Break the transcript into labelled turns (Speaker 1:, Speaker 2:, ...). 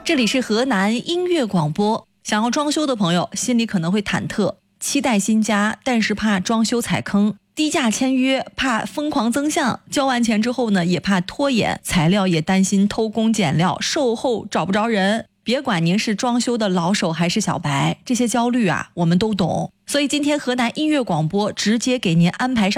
Speaker 1: 这里是河南音乐广播。想要装修的朋友心里可能会忐忑，期待新家，但是怕装修踩坑，低价签约怕疯狂增项，交完钱之后呢也怕拖延，材料也担心偷工减料，售后找不着人。别管您是装修的老手还是小白，这些焦虑啊我们都懂。所以今天河南音乐广播直接给您安排上